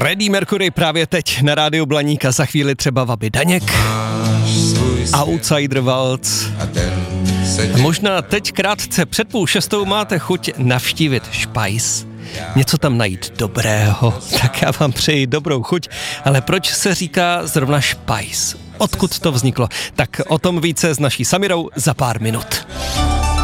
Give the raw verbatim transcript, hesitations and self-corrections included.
Freddie Mercury právě teď na rádiu Blaník a za chvíli třeba Vaby Daněk, Outsider Waltz. Možná teď krátce před půl šestou máte chuť navštívit Špajs, něco tam najít dobrého, tak já vám přeji dobrou chuť, ale proč se říká zrovna Špajs? Odkud to vzniklo? Tak o tom více s naší Samirou za pár minut.